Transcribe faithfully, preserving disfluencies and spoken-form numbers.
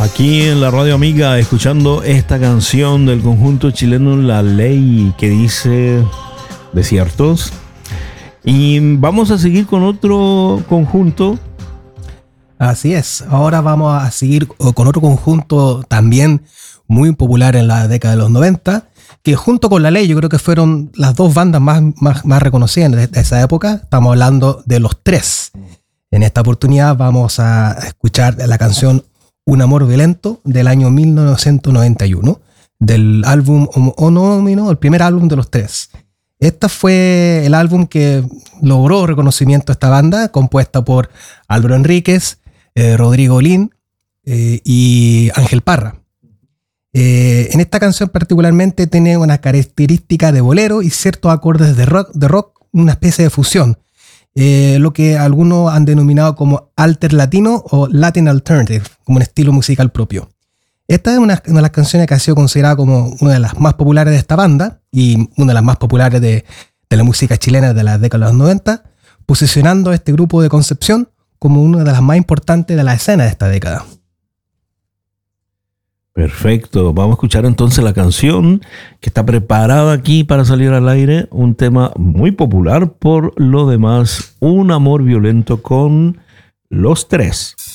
Aquí en la Radio Amiga, escuchando esta canción del conjunto chileno La Ley, que dice Desiertos. Y vamos a seguir con otro conjunto. Así es, ahora vamos a seguir con otro conjunto también muy popular en la década de los noventa, que junto con La Ley yo creo que fueron las dos bandas más, más, más reconocidas de esa época. Estamos hablando de Los Tres. En esta oportunidad vamos a escuchar la canción Un Amor Violento del año mil novecientos noventa y uno, del álbum homónimo, el primer álbum de Los Tres. Este fue el álbum que logró reconocimiento a esta banda, compuesta por Álvaro Enríquez, eh, Rodrigo Lin eh, y Ángel Parra. Eh, en esta canción particularmente tiene una característica de bolero y ciertos acordes de rock, de rock, una especie de fusión, eh, lo que algunos han denominado como alter latino o Latin alternative, como un estilo musical propio. Esta es una, una de las canciones que ha sido considerada como una de las más populares de esta banda y una de las más populares de, de la música chilena de la década de los noventa, posicionando a este grupo de Concepción como una de las más importantes de la escena de esta década. Perfecto, vamos a escuchar entonces la canción que está preparada aquí para salir al aire, un tema muy popular por lo demás, Un Amor Violento con Los Tres.